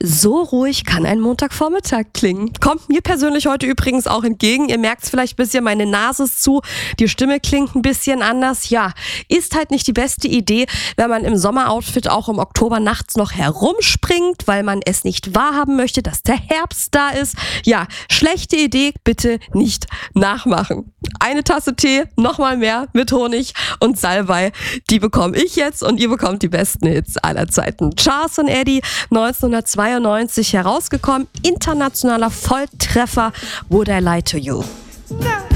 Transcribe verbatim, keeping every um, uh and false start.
So ruhig kann ein Montagvormittag klingen. Kommt mir persönlich heute übrigens auch entgegen. Ihr merkt es vielleicht ein bisschen, meine Nase ist zu, die Stimme klingt ein bisschen anders. Ja, ist halt nicht die beste Idee, wenn man im Sommeroutfit auch im Oktober nachts noch herumspringt, weil man es nicht wahrhaben möchte, dass der Herbst da ist. Ja, schlechte Idee, bitte nicht nachmachen. Eine Tasse Tee, nochmal mehr mit Honig und Salbei, die bekomme ich jetzt und ihr bekommt die besten Hits aller Zeiten. Charles und Eddie, neunzehnhundertzweiundneunzig herausgekommen, internationaler Volltreffer, Would I Lie to You. No.